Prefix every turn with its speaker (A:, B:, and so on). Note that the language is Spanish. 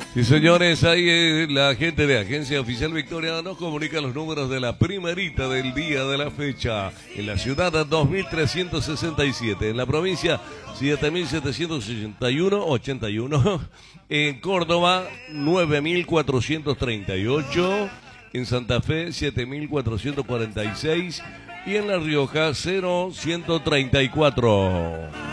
A: Sí, señores, ahí la gente de Agencia Oficial Victoria nos comunica los números de la primerita del día de la fecha. En la ciudad 2367, en la provincia 7781, en Córdoba 9438, en Santa Fe 7446 y en La Rioja 0134.